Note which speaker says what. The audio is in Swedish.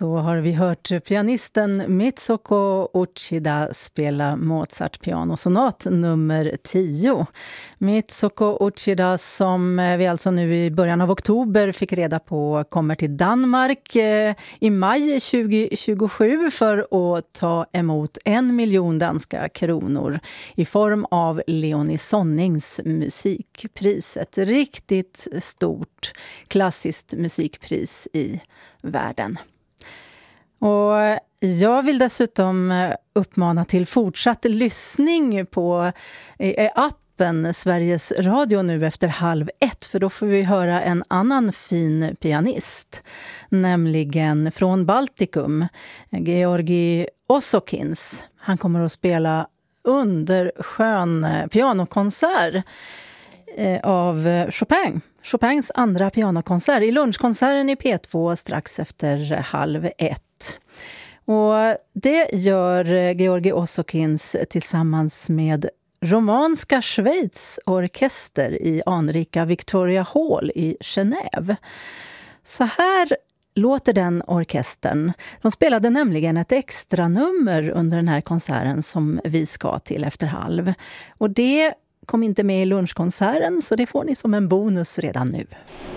Speaker 1: Så har vi hört pianisten Mitsuko Uchida spela Mozart-pianosonat nummer 10. Mitsuko Uchida som vi alltså nu i början av oktober fick reda på kommer till Danmark i maj 2027 för att ta emot 1 miljon danska kronor i form av Leonie Sonnings musikpris. Ett riktigt stort klassiskt musikpris i världen. Och jag vill dessutom uppmana till fortsatt lyssning på appen Sveriges Radio nu efter 12:30, för då får vi höra en annan fin pianist, nämligen från Baltikum, Georgi Osokins. Han kommer att spela underskön pianokonsert av Chopins andra pianokonsert i lunchkonserten i P2 strax efter 12:30. Och det gör Georgi Osokins tillsammans med Romanska Schweiz orkester i anrika Victoria Hall i Genève. Så här låter den orkestern. De spelade nämligen ett extra nummer under den här konserten som vi ska till efter 12:30. Och det kom inte med i lunchkonserten, så det får ni som en bonus redan nu.